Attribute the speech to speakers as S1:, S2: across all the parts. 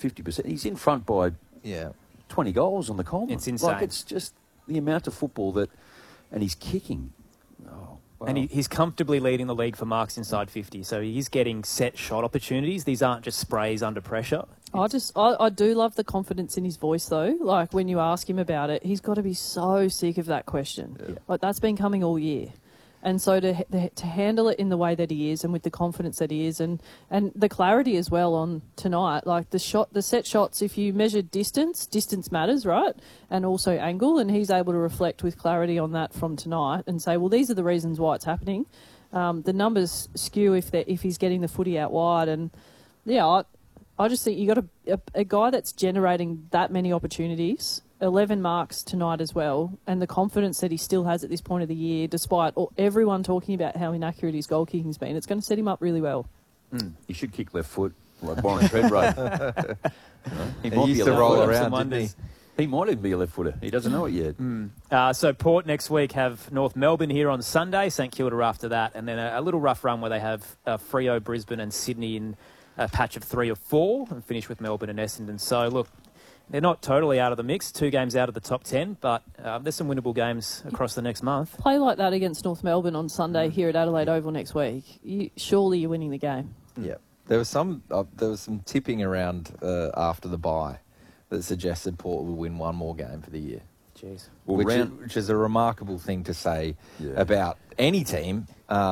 S1: 50%. He's in front by 20 goals on the Coleman.
S2: It's insane.
S1: Like, it's just the amount of football that... And he's kicking. Oh, wow.
S2: And he's comfortably leading the league for marks inside 50. So he's getting set shot opportunities. These aren't just sprays under pressure.
S3: I do love the confidence in his voice, though. Like, when you ask him about it, he's got to be so sick of that question.
S1: Yeah.
S3: Like, that's been coming all year. And so to handle it in the way that he is and with the confidence that he is and the clarity as well on tonight, like the set shots, if you measure distance matters, right? And also angle, and he's able to reflect with clarity on that from tonight and say, well, these are the reasons why it's happening. The numbers skew if he's getting the footy out wide. And, yeah, I just think you got a guy that's generating that many opportunities, 11 marks tonight as well, and the confidence that he still has at this point of the year, despite everyone talking about how inaccurate his goal kicking's been. It's going to set him up really well.
S1: He should kick left foot like Warren Treadway.
S4: He used to roll around, didn't he?
S1: He might even be a left footer. He doesn't know it yet.
S2: So Port next week have North Melbourne here on Sunday, St Kilda after that, and then a little rough run where they have Freo, Brisbane and Sydney in a patch of 3 or 4 and finish with Melbourne and Essendon. So, look, they're not totally out of the mix, 2 games out of the top 10, but there's some winnable games across the next month.
S3: Play like that against North Melbourne on Sunday here at Adelaide Oval next week. Surely you're winning the game.
S4: Yeah. There was some tipping around after the bye that suggested Port will win one more game for the year.
S2: Jeez.
S4: Well, which is a remarkable thing to say about any team.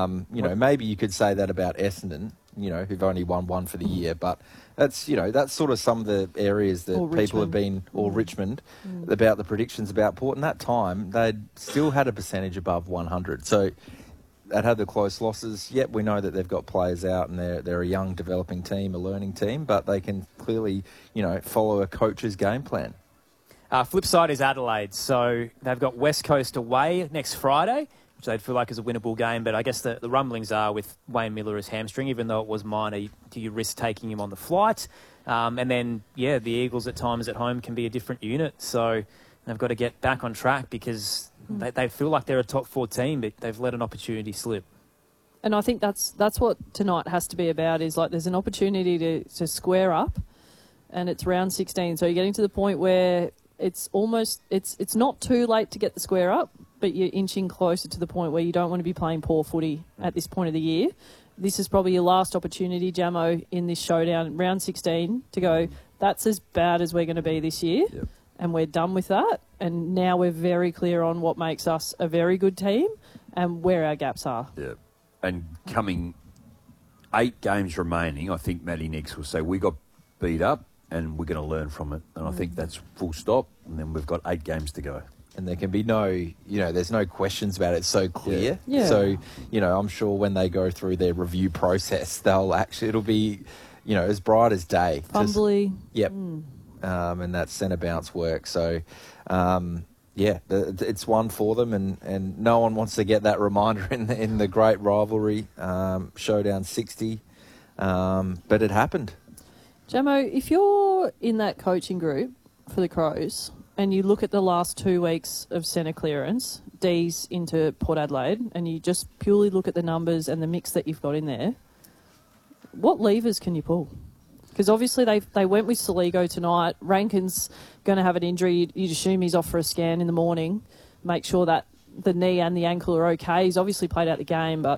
S4: Maybe you could say that about Essendon, who've only won one for the year, but that's sort of some of the areas that people have been, or Richmond, about the predictions about Port. And that time, they'd still had a percentage above 100. So they'd had the close losses. Yep, we know that they've got players out and they're a young developing team, a learning team, but they can clearly, follow a coach's game plan.
S2: Flip side is Adelaide. So they've got West Coast away next Friday, which they'd feel like is a winnable game. But I guess the rumblings are with Wayne Miller as hamstring, even though it was minor, do you risk taking him on the flight? And then, the Eagles at times at home can be a different unit. So they've got to get back on track because they feel like they're a top 4 team, but they've let an opportunity slip.
S3: And I think that's what tonight has to be about, is like there's an opportunity to square up, and it's round 16. So you're getting to the point where it's not too late to get the square up, but you're inching closer to the point where you don't want to be playing poor footy at this point of the year. This is probably your last opportunity, Jamo, in this showdown, round 16, to go, that's as bad as we're going to be this year, and we're done with that. And now we're very clear on what makes us a very good team and where our gaps are.
S1: Yeah. And coming 8 games remaining, I think Matty Nicks will say, we got beat up and we're going to learn from it. And I think that's full stop. And then we've got 8 games to go.
S4: And there can be there's no questions about it. It's so clear.
S3: Yeah.
S4: So, I'm sure when they go through their review process, it'll be, as bright as day.
S3: Fumbly.
S4: And that centre bounce work. So, it's one for them, and no one wants to get that reminder in the great rivalry, Showdown 60. But it happened.
S3: Jamo, if you're in that coaching group for the Crows and you look at the last 2 weeks of centre clearance, D's into Port Adelaide, and you just purely look at the numbers and the mix that you've got in there, what levers can you pull? Because obviously they went with Soligo tonight. Rankin's going to have an injury. You'd assume he's off for a scan in the morning. Make sure that the knee and the ankle are okay. He's obviously played out the game, but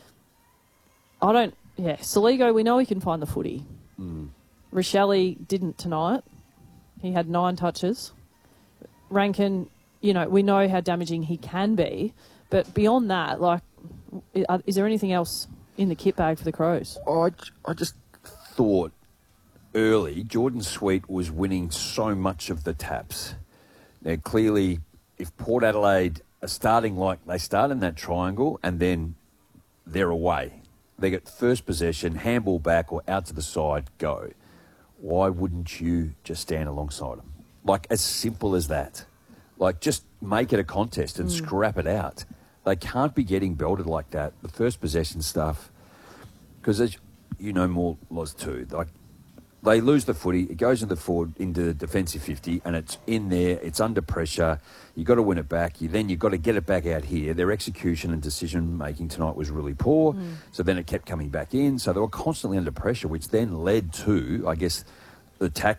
S3: Soligo, we know he can find the footy. Rochelle didn't tonight. He had 9 touches. Rankin, we know how damaging he can be, but beyond that, is there anything else in the kit bag for the Crows?
S1: I just thought early Jordan Sweet was winning so much of the taps. Now, clearly, if Port Adelaide are starting like they start in that triangle and then they're away, they get first possession, handball back or out to the side, go. Why wouldn't you just stand alongside them? Like, as simple as that. Like, just make it a contest and scrap it out. They can't be getting belted like that. The first possession stuff, because as you know more, Loz too, like, they lose the footy, it goes into the defensive 50, and it's in there, it's under pressure, you've got to win it back, you've got to get it back out here. Their execution and decision-making tonight was really poor, so then it kept coming back in, so they were constantly under pressure, which then led to, I guess, the